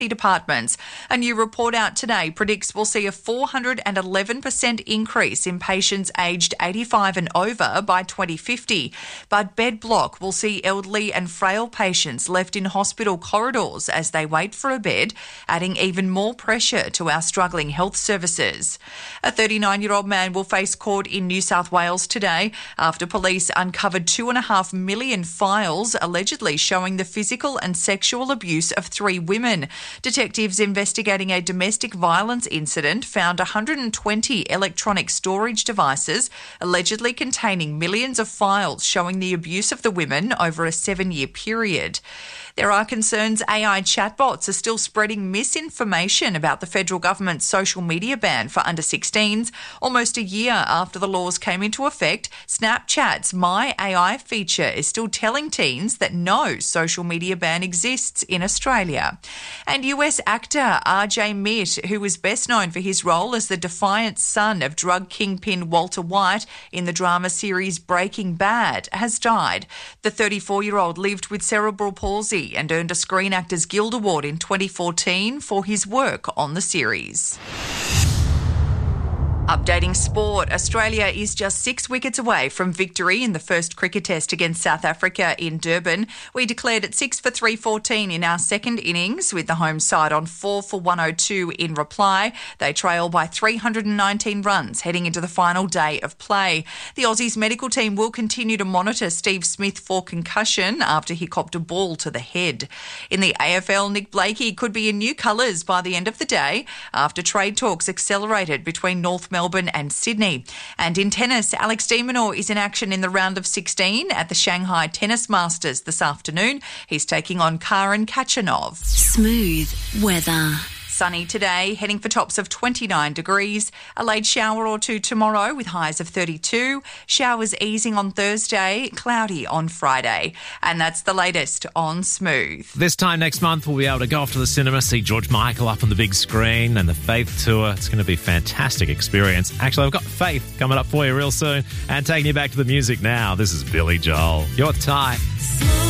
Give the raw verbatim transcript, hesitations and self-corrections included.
departments. A new report out today predicts we'll see a four hundred eleven percent increase in patients aged eighty-five and over by twenty fifty. But bed block will see elderly and frail patients left in hospital corridors as they wait for a bed, adding even more pressure to our struggling health services. A thirty-nine-year-old man will face court in New South Wales today after police uncovered two and a half million files allegedly showing the physical and sexual abuse of three women. Detectives investigating a domestic violence incident found one hundred twenty electronic storage devices allegedly containing millions of files showing the abuse of the women over a seven-year period. There are concerns A I chatbots are still spreading misinformation about the federal government's social media ban for under sixteens. Almost a year after the laws came into effect, Snapchat's My A I feature is still telling teens that no social media ban exists in Australia. And U S actor R J Mitt, who was best known for his role as the defiant son of drug kingpin Walter White in the drama series Breaking Bad, has died. The thirty-four-year-old lived with cerebral palsy and earned a Screen Actors Guild Award in twenty fourteen for his work on the series. Updating sport, Australia is just six wickets away from victory in the first cricket test against South Africa in Durban. We declared at six for three fourteen in our second innings, with the home side on four for one oh two in reply. They trail by three hundred nineteen runs heading into the final day of play. The Aussies medical team will continue to monitor Steve Smith for concussion after he copped a ball to the head. In the A F L, Nick Blakey could be in new colours by the end of the day after trade talks accelerated between North Melbourne and Sydney. And in tennis, Alex de Minaur is in action in the round of sixteen at the Shanghai Tennis Masters this afternoon. He's taking on Karen Khachanov. Smooth weather. Sunny today, heading for tops of twenty-nine degrees. A late shower or two tomorrow with highs of thirty-two. Showers easing on Thursday, cloudy on Friday. And that's the latest on Smooth. This time next month, we'll be able to go off to the cinema, see George Michael up on the big screen and the Faith Tour. It's going to be a fantastic experience. Actually, I've got Faith coming up for you real soon and taking you back to the music now. This is Billy Joel. You're tight.